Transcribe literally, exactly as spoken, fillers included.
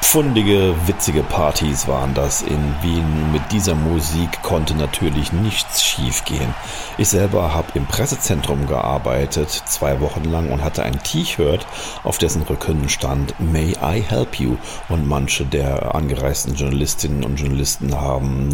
Fundige, witzige Partys waren das in Wien. Mit dieser Musik konnte natürlich nichts schiefgehen. Ich selber habe im Pressezentrum gearbeitet, zwei Wochen lang, und hatte ein T-Shirt, auf dessen Rücken stand "May I help you?" Und manche der angereisten Journalistinnen und Journalisten haben